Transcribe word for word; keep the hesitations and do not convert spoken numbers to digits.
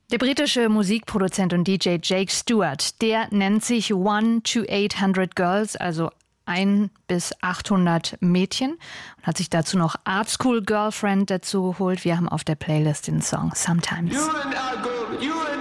Der britische Musikproduzent und D J Jake Stewart, der nennt sich One to eight hundred Girls, also ein bis achthundert Mädchen, und hat sich dazu noch Art School Girlfriend dazu geholt. Wir haben auf der Playlist den Song Sometimes. You and I go, you and